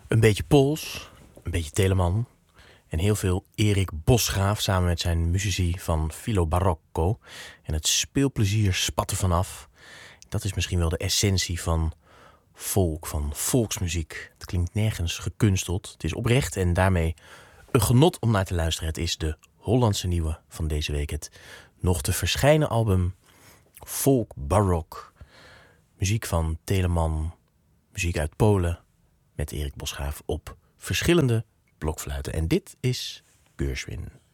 Een beetje Pools, een beetje Telemann en heel veel Erik Bosgraaf samen met zijn muzici van Filo Barocco. En het speelplezier spat er vanaf. Dat is misschien wel de essentie van folk, van volksmuziek. Het klinkt nergens gekunsteld. Het is oprecht en daarmee een genot om naar te luisteren. Het is de Hollandse nieuwe van deze week. Het nog te verschijnen album Folk Barok. Muziek van Telemann, muziek uit Polen met Erik Bosgraaf op verschillende blokfluiten. En dit is Gershwin.